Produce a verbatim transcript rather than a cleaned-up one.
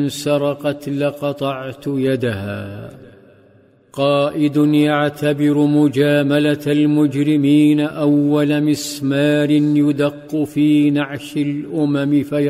سرقت لقطعت يدها. قائد يعتبر مجاملة المجرمين أول مسمار يدق في نعش الأمم في